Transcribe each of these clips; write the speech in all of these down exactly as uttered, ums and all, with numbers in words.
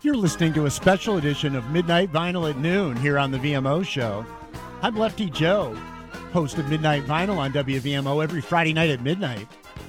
You're listening to a special edition of Midnight Vinyl at Noon here on the V M O Show. I'm Lefty Joe, host of Midnight Vinyl on W V M O every Friday night at midnight.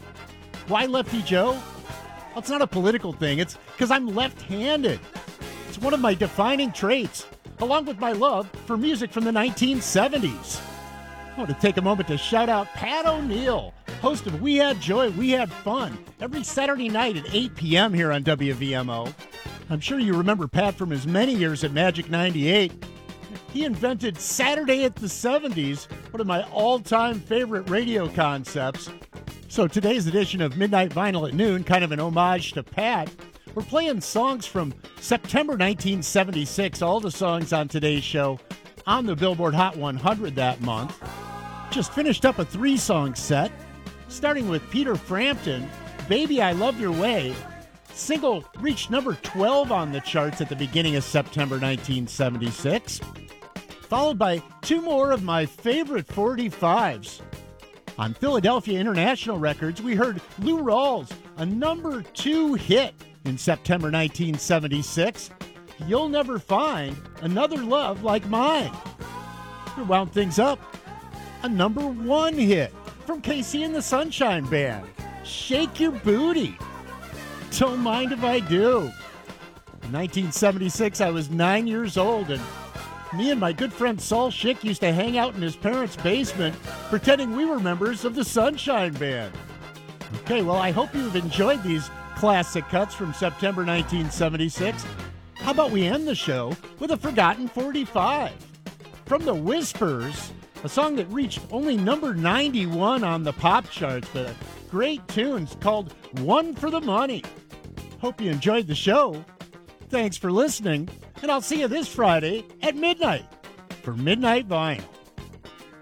Why Lefty Joe? Well, it's not a political thing. It's because I'm left-handed. It's one of my defining traits, along with my love for music from the nineteen seventies. I want to take a moment to shout out Pat O'Neill, host of We Had Joy, We Had Fun, every Saturday night at eight p.m. here on W V M O. I'm sure you remember Pat from his many years at Magic ninety-eight. He invented Saturday at the seventies, one of my all-time favorite radio concepts. So today's edition of Midnight Vinyl at Noon, kind of an homage to Pat. We're playing songs from September nineteen seventy-six, all the songs on today's show on the Billboard Hot one hundred that month. Just finished up a three-song set, starting with Peter Frampton, Baby I Love Your Way. Single reached number twelve on the charts at the beginning of September nineteen seventy-six, followed by two more of my favorite forty-fives. On Philadelphia International Records, we heard Lou Rawls, a number two hit in September nineteen seventy-six, You'll Never Find Another Love Like Mine. We wound things up, a number one hit from Casey and the Sunshine Band, Shake Your Booty. Don't Mind If I Do. In nineteen seventy-six, I was nine years old, and me and my good friend Saul Schick used to hang out in his parents' basement pretending we were members of the Sunshine Band. Okay, well, I hope you've enjoyed these classic cuts from September nineteen seventy-six. How about we end the show with a forgotten forty-five? From the Whispers, a song that reached only number ninety-one on the pop charts, but a great tune called One for the Money. Hope you enjoyed the show. Thanks for listening, and I'll see you this Friday at midnight for Midnight Vinyl.